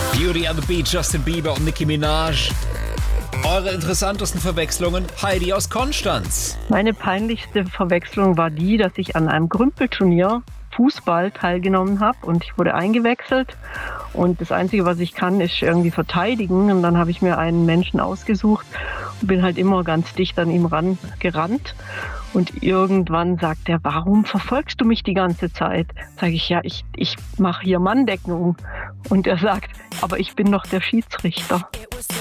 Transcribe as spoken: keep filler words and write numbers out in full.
Beauty and the Beat, Justin Bieber und Nicki Minaj. Eure interessantesten Verwechslungen? Heidi aus Konstanz. Meine peinlichste Verwechslung war die, dass ich an einem Grümpelturnier Fußball teilgenommen habe und ich wurde eingewechselt. Und das Einzige, was ich kann, ist irgendwie verteidigen. Und dann habe ich mir einen Menschen ausgesucht und bin halt immer ganz dicht an ihm ran gerannt. Und irgendwann sagt er, warum verfolgst du mich die ganze Zeit? Sage ich, ja, ich, ich mache hier Manndeckung. Und er sagt, aber ich bin doch der Schiedsrichter.